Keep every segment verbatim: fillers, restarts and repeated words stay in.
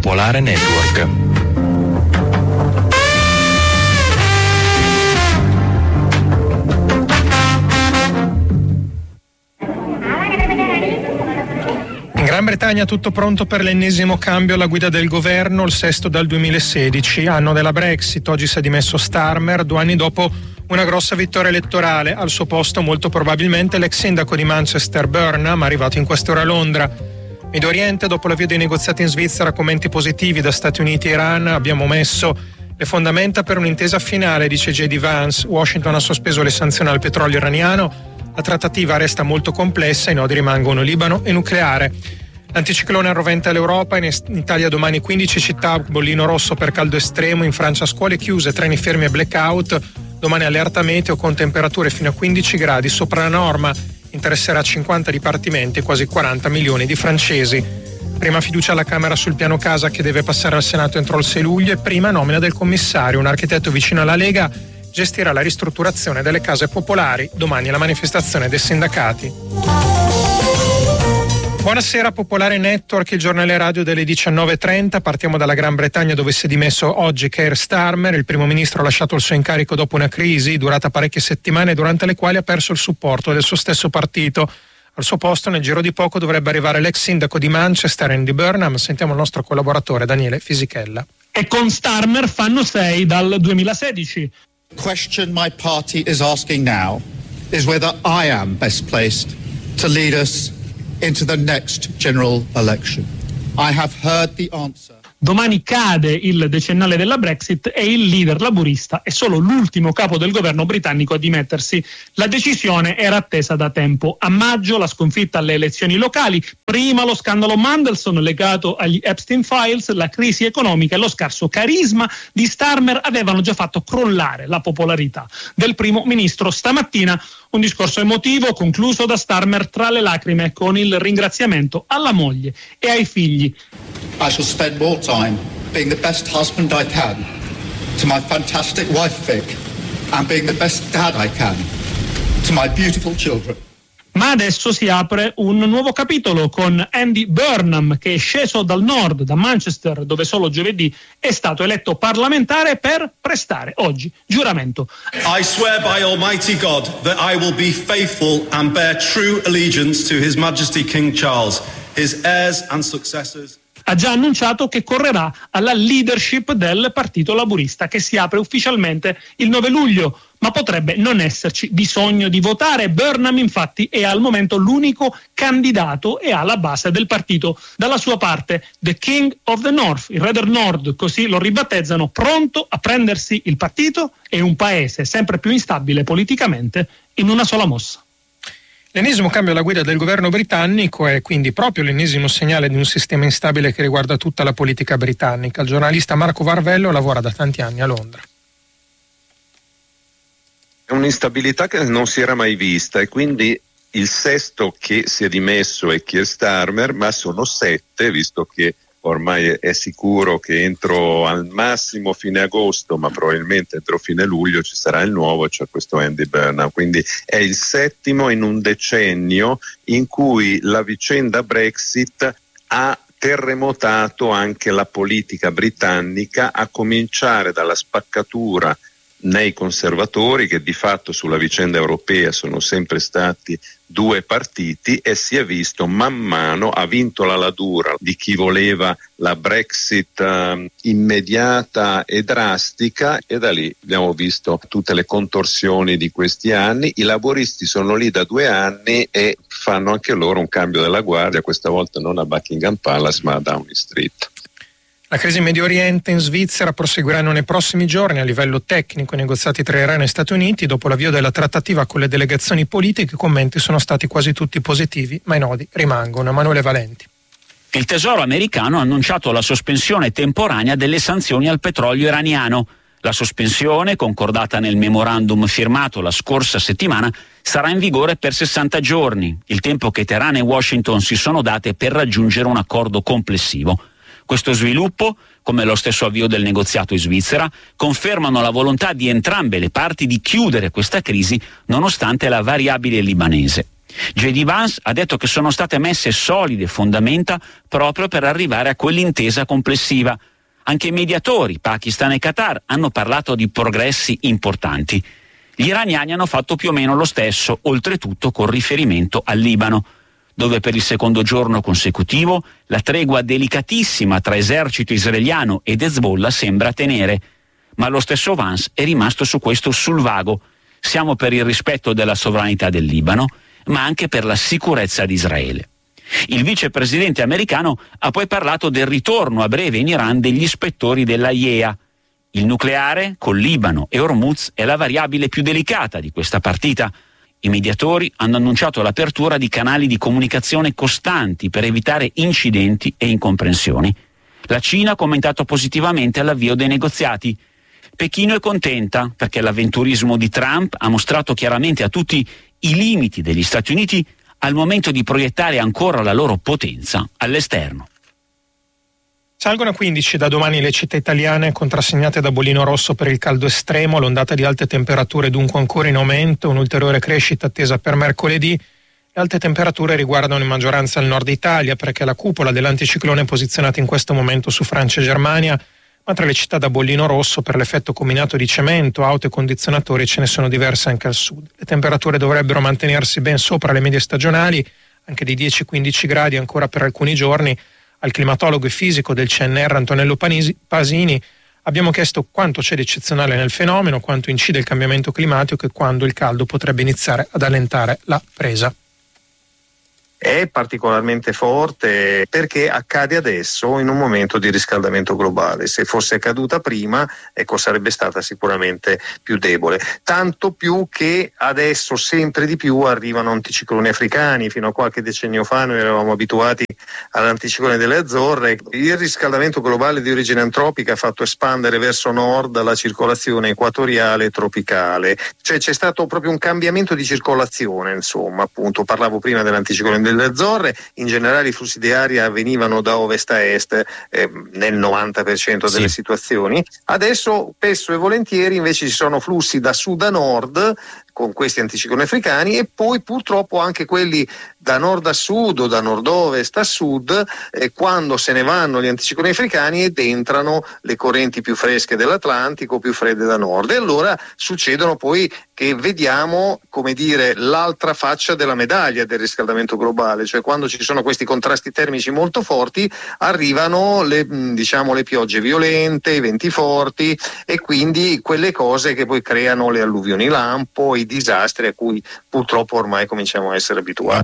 Popolare Network. In Gran Bretagna tutto pronto per l'ennesimo cambio alla guida del governo, il sesto dal duemilasedici, anno della Brexit. Oggi si è dimesso Starmer, due anni dopo una grossa vittoria elettorale. Al suo posto molto probabilmente l'ex sindaco di Manchester Burnham, arrivato in quest'ora a Londra. Medio Oriente, dopo l'avvio dei negoziati in Svizzera, commenti positivi da Stati Uniti e Iran, abbiamo messo le fondamenta per un'intesa finale, dice J D Vance. Washington ha sospeso le sanzioni al petrolio iraniano, la trattativa resta molto complessa, i nodi rimangono Libano e nucleare. L'anticiclone arroventa l'Europa, in Italia domani quindici città, bollino rosso per caldo estremo, in Francia scuole chiuse, treni fermi e blackout, domani allerta meteo con temperature fino a quindici gradi sopra la norma, interesserà cinquanta dipartimenti e quasi quaranta milioni di francesi. Prima fiducia alla Camera sul piano casa che deve passare al Senato entro il sei luglio e prima nomina del commissario, un architetto vicino alla Lega gestirà la ristrutturazione delle case popolari, domani la manifestazione dei sindacati. Buonasera Popolare Network, il giornale radio delle diciannove e trenta. Partiamo dalla Gran Bretagna dove si è dimesso oggi Keir Starmer. Il primo ministro ha lasciato il suo incarico dopo una crisi durata parecchie settimane, durante le quali ha perso il supporto del suo stesso partito. Al suo posto nel giro di poco dovrebbe arrivare l'ex sindaco di Manchester, Andy Burnham. Sentiamo il nostro collaboratore Daniele Fisichella. E con Starmer fanno sei dal duemilasedici. The question my party is asking now is whether I am best placed to lead us into the next general election. I have heard the answer. Domani cade il decennale della Brexit e il leader laburista è solo l'ultimo capo del governo britannico a dimettersi. La decisione era attesa da tempo. A maggio la sconfitta alle elezioni locali, prima lo scandalo Mandelson legato agli Epstein Files, la crisi economica e lo scarso carisma di Starmer avevano già fatto crollare la popolarità del primo ministro. Stamattina un discorso emotivo concluso da Starmer tra le lacrime con il ringraziamento alla moglie e ai figli. I shall spend more time being the best husband I can to my fantastic wife Vic and being the best dad I can to my beautiful children. Ma adesso si apre un nuovo capitolo con Andy Burnham che è sceso dal nord, da Manchester, dove solo giovedì è stato eletto parlamentare per prestare oggi giuramento. I swear by Almighty God that I will be faithful and bear true allegiance to His Majesty King Charles, his heirs and successors. Ha già annunciato che correrà alla leadership del Partito Laburista che si apre ufficialmente il nove luglio, ma potrebbe non esserci bisogno di votare. Burnham infatti è al momento l'unico candidato e ha la base del partito dalla sua parte. The King of the North, il Re del Nord, così lo ribattezzano, pronto a prendersi il partito e un paese sempre più instabile politicamente in una sola mossa. L'ennesimo cambio alla guida del governo britannico è quindi proprio l'ennesimo segnale di un sistema instabile che riguarda tutta la politica britannica. Il giornalista Marco Varvello lavora da tanti anni a Londra. È un'instabilità che non si era mai vista e quindi il sesto che si è dimesso è Keir Starmer, ma sono sette, visto che ormai è sicuro che entro al massimo fine agosto, ma probabilmente entro fine luglio ci sarà il nuovo, cioè questo Andy Burnham. Quindi è il settimo in un decennio in cui la vicenda Brexit ha terremotato anche la politica britannica, a cominciare dalla spaccatura nei conservatori, che di fatto sulla vicenda europea sono sempre stati due partiti, e si è visto man mano, ha vinto la ladura di chi voleva la Brexit uh, immediata e drastica, e da lì abbiamo visto tutte le contorsioni di questi anni. I laboristi sono lì da due anni e fanno anche loro un cambio della guardia, questa volta non a Buckingham Palace ma a Downing Street. La crisi in Medio Oriente e in Svizzera proseguiranno nei prossimi giorni a livello tecnico i negoziati tra Iran e Stati Uniti. Dopo l'avvio della trattativa con le delegazioni politiche, i commenti sono stati quasi tutti positivi, ma i nodi rimangono. Emanuele Valenti. Il Tesoro americano ha annunciato la sospensione temporanea delle sanzioni al petrolio iraniano. La sospensione, concordata nel memorandum firmato la scorsa settimana, sarà in vigore per sessanta giorni, il tempo che Teheran e Washington si sono date per raggiungere un accordo complessivo. Questo sviluppo, come lo stesso avvio del negoziato in Svizzera, confermano la volontà di entrambe le parti di chiudere questa crisi nonostante la variabile libanese. J D Vance ha detto che sono state messe solide fondamenta proprio per arrivare a quell'intesa complessiva. Anche i mediatori, Pakistan e Qatar, hanno parlato di progressi importanti. Gli iraniani hanno fatto più o meno lo stesso, oltretutto con riferimento al Libano, dove per il secondo giorno consecutivo la tregua delicatissima tra esercito israeliano ed Hezbollah sembra tenere. Ma lo stesso Vance è rimasto su questo sul vago. Siamo per il rispetto della sovranità del Libano, ma anche per la sicurezza di Israele. Il vicepresidente americano ha poi parlato del ritorno a breve in Iran degli ispettori della I E A. Il nucleare, col Libano e Hormuz, è la variabile più delicata di questa partita. I mediatori hanno annunciato l'apertura di canali di comunicazione costanti per evitare incidenti e incomprensioni. La Cina ha commentato positivamente l'avvio dei negoziati. Pechino è contenta perché l'avventurismo di Trump ha mostrato chiaramente a tutti i limiti degli Stati Uniti al momento di proiettare ancora la loro potenza all'esterno. Salgono a quindici da domani le città italiane contrassegnate da bollino rosso per il caldo estremo, l'ondata di alte temperature dunque ancora in aumento, un'ulteriore crescita attesa per mercoledì. Le alte temperature riguardano in maggioranza il nord Italia perché la cupola dell'anticiclone è posizionata in questo momento su Francia e Germania, ma tra le città da bollino rosso per l'effetto combinato di cemento, auto e condizionatori ce ne sono diverse anche al sud. Le temperature dovrebbero mantenersi ben sopra le medie stagionali, anche di dieci quindici gradi ancora per alcuni giorni. Al climatologo e fisico del C N R Antonello Pasini abbiamo chiesto quanto c'è di eccezionale nel fenomeno, quanto incide il cambiamento climatico e quando il caldo potrebbe iniziare ad allentare la presa. È particolarmente forte perché accade adesso in un momento di riscaldamento globale. Se fosse accaduta prima, ecco, sarebbe stata sicuramente più debole. Tanto più che adesso sempre di più arrivano anticicloni africani. Fino a qualche decennio fa noi eravamo abituati all'anticiclone delle Azzorre. Il riscaldamento globale di origine antropica ha fatto espandere verso nord la circolazione equatoriale e tropicale. Cioè c'è stato proprio un cambiamento di circolazione, insomma, appunto, parlavo prima dell'anticiclone delle Azzorre, in generale i flussi di aria venivano da ovest a est eh, nel novanta per cento delle sì. situazioni. Adesso spesso e volentieri invece ci sono flussi da sud a nord con questi anticicloni africani e poi purtroppo anche quelli da nord a sud o da nord-ovest a sud, eh, quando se ne vanno gli anticicloni africani ed entrano le correnti più fresche dell'Atlantico, più fredde da nord, e allora succedono poi che vediamo, come dire, l'altra faccia della medaglia del riscaldamento globale, cioè quando ci sono questi contrasti termici molto forti arrivano le, diciamo, le piogge violente, i venti forti e quindi quelle cose che poi creano le alluvioni lampo, i disastri a cui purtroppo ormai cominciamo a essere abituati.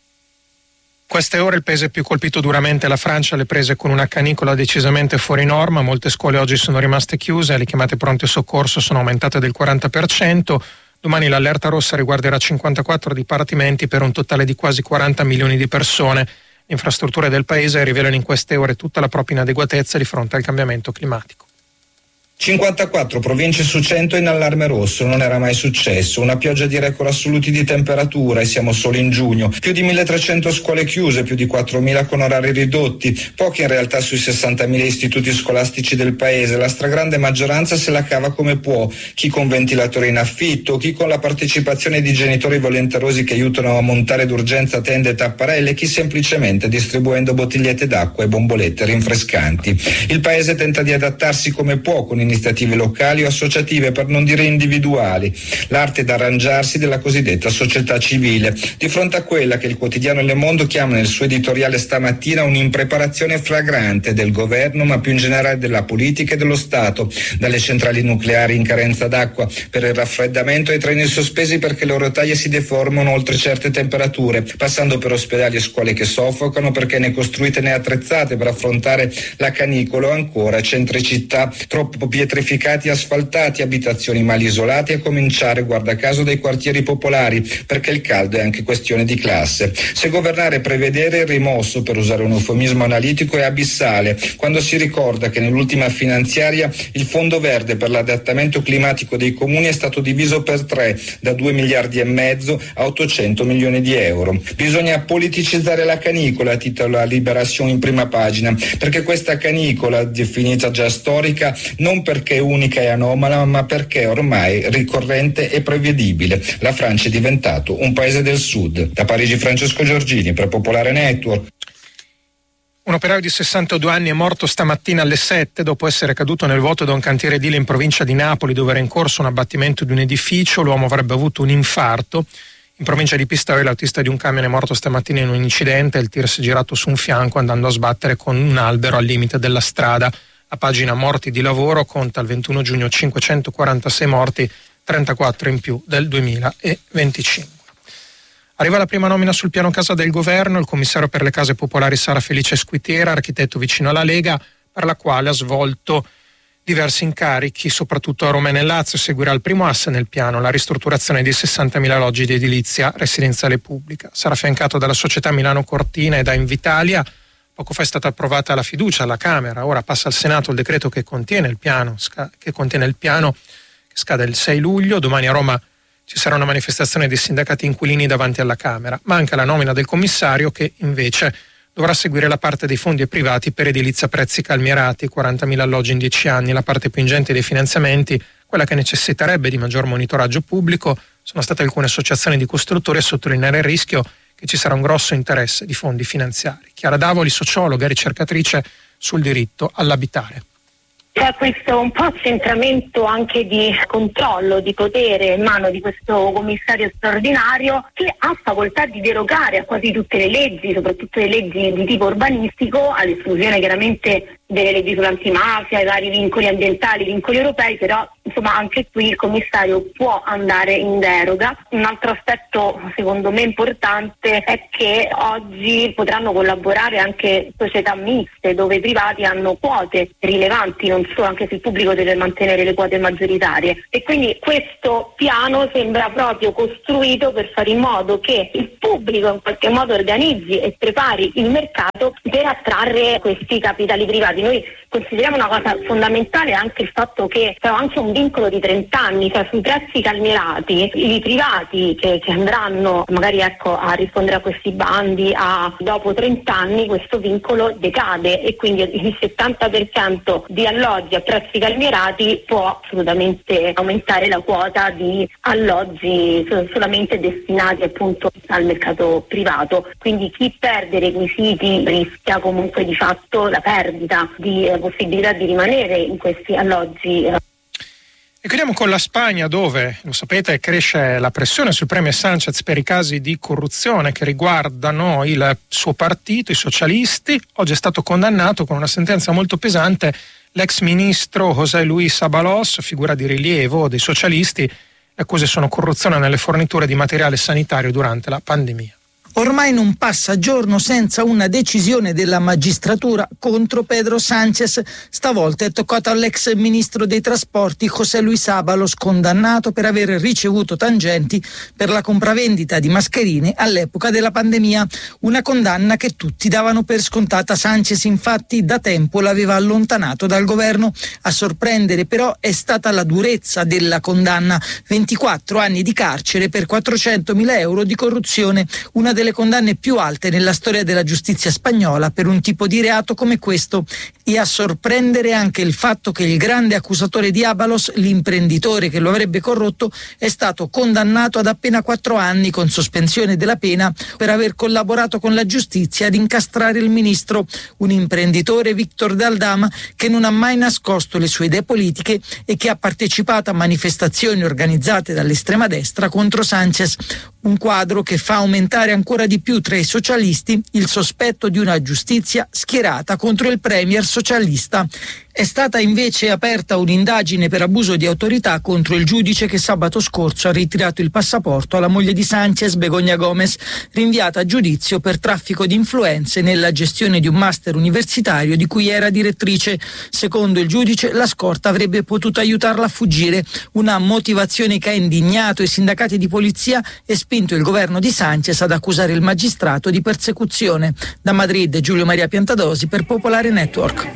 Queste ore il paese più colpito duramente la Francia, alle prese con una canicola decisamente fuori norma. Molte scuole oggi sono rimaste chiuse, le chiamate pronto soccorso sono aumentate del quaranta per cento. Domani l'allerta rossa riguarderà cinquantaquattro dipartimenti per un totale di quasi quaranta milioni di persone. Le infrastrutture del paese rivelano in queste ore tutta la propria inadeguatezza di fronte al cambiamento climatico. cinquantaquattro province su cento in allarme rosso, non era mai successo, una pioggia di record assoluti di temperatura e siamo solo in giugno, più di milletrecento scuole chiuse, più di quattromila con orari ridotti, pochi in realtà sui sessantamila istituti scolastici del paese, la stragrande maggioranza se la cava come può, chi con ventilatori in affitto, chi con la partecipazione di genitori volenterosi che aiutano a montare d'urgenza tende e tapparelle, chi semplicemente distribuendo bottigliette d'acqua e bombolette rinfrescanti. Il paese tenta di adattarsi come può con iniziative locali o associative, per non dire individuali, l'arte d'arrangiarsi della cosiddetta società civile, di fronte a quella che il quotidiano Le Monde chiama nel suo editoriale stamattina un'impreparazione flagrante del governo, ma più in generale della politica e dello Stato, dalle centrali nucleari in carenza d'acqua per il raffreddamento ai treni sospesi perché le rotaie si deformano oltre certe temperature, passando per ospedali e scuole che soffocano perché né costruite né attrezzate per affrontare la canicola, o ancora centri città troppo pietrificati e asfaltati, abitazioni mal isolate, a cominciare, guarda caso, dai quartieri popolari, perché il caldo è anche questione di classe. Se governare e prevedere, il rimosso, per usare un eufemismo analitico, è abissale, quando si ricorda che nell'ultima finanziaria il fondo verde per l'adattamento climatico dei comuni è stato diviso per tre, da due miliardi e mezzo a ottocento milioni di euro. Bisogna politicizzare la canicola, titola Libération in prima pagina, perché questa canicola, definita già storica, non perché è unica e anomala, ma perché ormai ricorrente e prevedibile. La Francia è diventato un paese del sud. Da Parigi Francesco Giorgini per Popolare Network. Un operaio di sessantadue anni è morto stamattina alle sette dopo essere caduto nel vuoto da un cantiere edile in provincia di Napoli, dove era in corso un abbattimento di un edificio. L'uomo avrebbe avuto un infarto. In provincia di Pistoia l'autista di un camion è morto stamattina in un incidente. Il tir si è girato su un fianco andando a sbattere con un albero al limite della strada. La pagina morti di lavoro conta al ventuno giugno cinquecentoquarantasei morti, trentaquattro in più del duemilaventicinque. Arriva la prima nomina sul piano casa del governo. Il commissario per le case popolari sarà Felice Squitiera, architetto vicino alla Lega, per la quale ha svolto diversi incarichi, soprattutto a Roma e nel Lazio. Seguirà il primo asse nel piano, la ristrutturazione di sessantamila alloggi di edilizia residenziale pubblica. Sarà affiancato dalla società Milano Cortina e da Invitalia. Poco fa è stata approvata la fiducia alla Camera, ora passa al Senato il decreto che contiene il piano, che contiene il piano che scade il sei luglio. Domani a Roma ci sarà una manifestazione dei sindacati inquilini davanti alla Camera. Manca la nomina del commissario, che invece dovrà seguire la parte dei fondi privati per edilizia a prezzi calmierati, quarantamila alloggi in dieci anni, la parte più ingente dei finanziamenti, quella che necessiterebbe di maggior monitoraggio pubblico. Sono state alcune associazioni di costruttori a sottolineare il rischio che ci sarà un grosso interesse di fondi finanziari. Chiara Davoli, sociologa e ricercatrice sul diritto all'abitare. C'è questo un po' accentramento anche di controllo, di potere in mano di questo commissario straordinario, che ha facoltà di derogare a quasi tutte le leggi, soprattutto le leggi di tipo urbanistico, all'esclusione chiaramente delle leggi sull'antimafia, i vari vincoli ambientali, vincoli europei, però insomma anche qui il commissario può andare in deroga. Un altro aspetto secondo me importante è che oggi potranno collaborare anche società miste, dove i privati hanno quote rilevanti, non solo, anche se il pubblico deve mantenere le quote maggioritarie, e quindi questo piano sembra proprio costruito per fare in modo che il pubblico in qualche modo organizzi e prepari il mercato per attrarre questi capitali privati. Noi consideriamo una cosa fondamentale anche il fatto che c'è anche un vincolo di trenta anni, cioè sui prezzi calmierati i privati che, che andranno magari ecco a rispondere a questi bandi a, dopo trenta anni questo vincolo decade, e quindi il settanta per cento di alloggi a prezzi calmierati può assolutamente aumentare la quota di alloggi solamente destinati appunto al mercato privato. Quindi chi perde i requisiti rischia comunque di fatto la perdita di eh, possibilità di rimanere in questi alloggi. E chiudiamo con la Spagna, dove, lo sapete, cresce la pressione sul premier Sánchez per i casi di corruzione che riguardano il suo partito, i socialisti. Oggi è stato condannato con una sentenza molto pesante l'ex ministro José Luis Ábalos, figura di rilievo dei socialisti. Le accuse sono corruzione nelle forniture di materiale sanitario durante la pandemia. Ormai non passa giorno senza una decisione della magistratura contro Pedro Sánchez. Stavolta è toccato all'ex ministro dei trasporti José Luis Ábalos, condannato per aver ricevuto tangenti per la compravendita di mascherine all'epoca della pandemia. Una condanna che tutti davano per scontata. Sánchez infatti da tempo l'aveva allontanato dal governo. A sorprendere però è stata la durezza della condanna: ventiquattro anni di carcere per quattrocentomila euro di corruzione, una delle condanne più alte nella storia della giustizia spagnola per un tipo di reato come questo. E a sorprendere anche il fatto che il grande accusatore di Ábalos, l'imprenditore che lo avrebbe corrotto, è stato condannato ad appena quattro anni con sospensione della pena per aver collaborato con la giustizia ad incastrare il ministro. Un imprenditore, Víctor de Aldama, che non ha mai nascosto le sue idee politiche e che ha partecipato a manifestazioni organizzate dall'estrema destra contro Sánchez. Un quadro che fa aumentare ancora di più tra i socialisti il sospetto di una giustizia schierata contro il premier socialista. È stata invece aperta un'indagine per abuso di autorità contro il giudice che sabato scorso ha ritirato il passaporto alla moglie di Sánchez, Begoña Gómez, rinviata a giudizio per traffico di influenze nella gestione di un master universitario di cui era direttrice. Secondo il giudice, la scorta avrebbe potuto aiutarla a fuggire, una motivazione che ha indignato i sindacati di polizia e spinto il governo di Sánchez ad accusare il magistrato di persecuzione. Da Madrid, Giulio Maria Piantadosi per Popolare Network.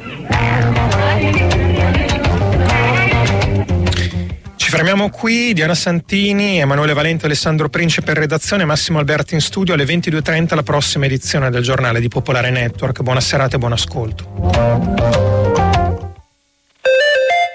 Ci fermiamo qui. Diana Santini, Emanuele Valente, Alessandro Principe in redazione, Massimo Alberti in studio. Alle ventidue e trenta la prossima edizione del giornale di Popolare Network. Buona serata e buon ascolto.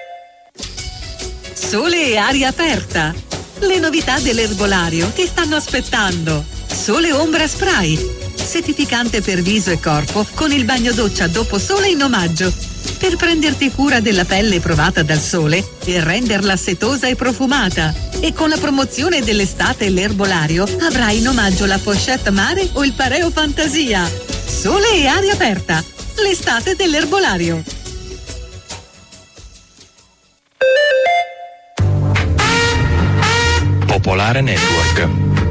Sole e aria aperta. Le novità dell'erbolario ti stanno aspettando. Sole Ombra Spray, settificante per viso e corpo con il bagno doccia dopo sole in omaggio, per prenderti cura della pelle provata dal sole e renderla setosa e profumata. E con la promozione dell'estate e l'erbolario avrai in omaggio la pochette mare o il pareo fantasia. Sole e aria aperta, l'estate dell'erbolario. Popolare Network.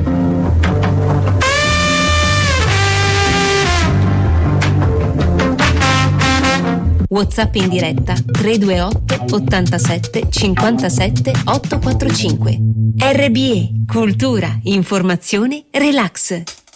WhatsApp in diretta tre due otto ottantasette cinquantasette ottocentoquarantacinque. R B E, cultura, informazione, relax.